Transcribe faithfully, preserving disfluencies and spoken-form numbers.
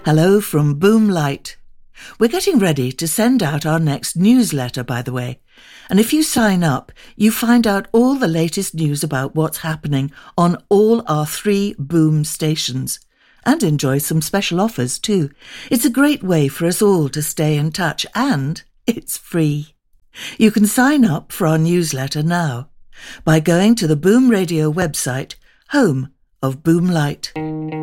Hello from Boom Light. We're getting ready to send out our next newsletter, by the way. And if you sign up, you find out all the latest news about what's happening on all our three Boom stations. And enjoy some special offers too. It's a great way for us all to stay in touch, and it's free. You can sign up for our newsletter now by going to the Boom Radio website, home of Boom Light.